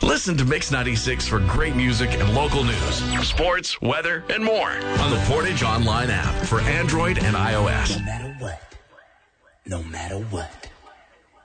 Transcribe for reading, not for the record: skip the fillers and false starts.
Listen to Mix 96 for great music and local news, sports, weather, and more on the Portage Online app for Android and iOS. No matter what. No matter what.